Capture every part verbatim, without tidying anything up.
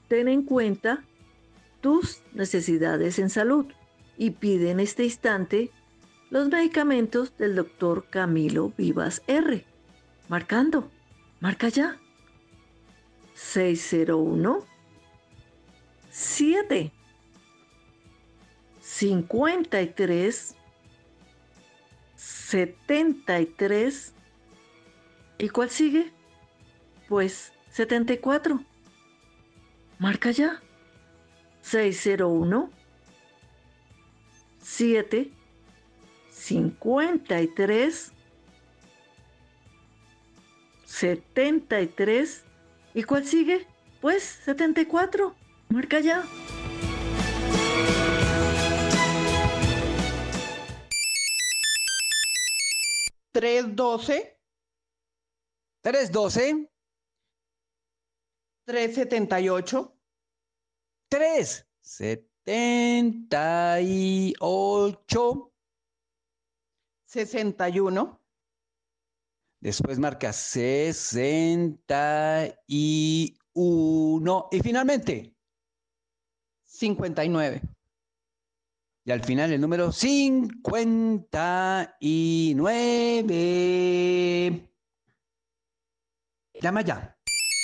Ten en cuenta tus necesidades en salud y pide en este instante los medicamentos del doctor Camilo Vivas R. Marcando. Marca ya. seis cero uno siete cincuenta y tres setenta y tres. ¿Y cuál sigue? Pues setenta y cuatro. Marca ya. seis cero uno siete cincuenta y tres setenta y tres. ¿Y cuál sigue? Pues setenta y cuatro. Marca ya. tres doce, tres doce, tres setenta y ocho, tres setenta y ocho. sesenta y uno, Después marca sesenta y uno. Y finalmente, cincuenta y nueve. y al final el número cincuenta y nueve. Llama ya.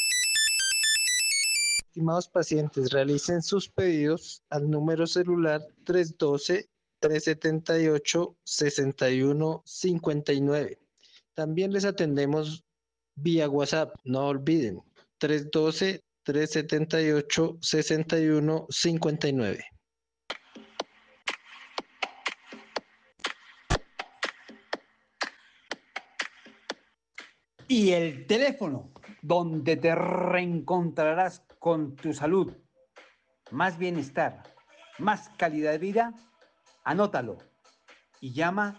Estimados pacientes, realicen sus pedidos al número celular tres uno dos, tres siete ocho, seis uno cinco nueve. También les atendemos vía WhatsApp, no olviden, tres uno dos, tres siete ocho, seis uno cinco nueve. Y el teléfono donde te reencontrarás con tu salud, más bienestar, más calidad de vida, anótalo y llama